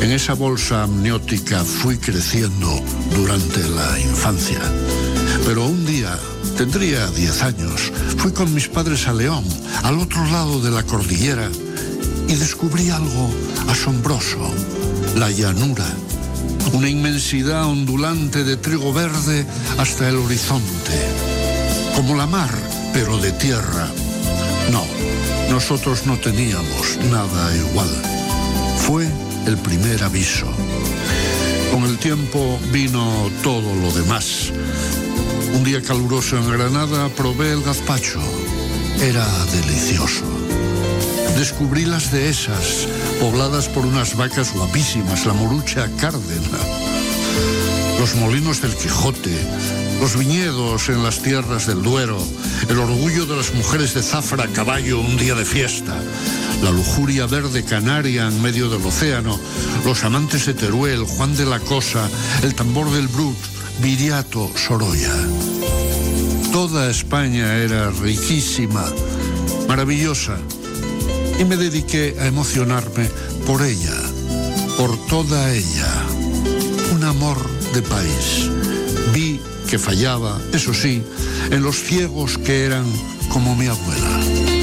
En esa bolsa amniótica fui creciendo durante la infancia. Pero un día, tendría 10 años, fui con mis padres a León, al otro lado de la cordillera, y descubrí algo asombroso: la llanura. Una inmensidad ondulante de trigo verde hasta el horizonte. Como la mar, pero de tierra. No, nosotros no teníamos nada igual. Fue el primer aviso. Con el tiempo vino todo lo demás. Un día caluroso en Granada probé el gazpacho. Era delicioso. Descubrí las dehesas, pobladas por unas vacas guapísimas, la Morucha Cárdena. Los molinos del Quijote, los viñedos en las tierras del Duero, el orgullo de las mujeres de Zafra a caballo un día de fiesta, la lujuria verde canaria en medio del océano, los amantes de Teruel, Juan de la Cosa, el tambor del Brut, Viriato, Sorolla. Toda España era riquísima, maravillosa, y me dediqué a emocionarme por ella, por toda ella. Un amor de país. Vi que fallaba, eso sí, en los ciegos que eran como mi abuela.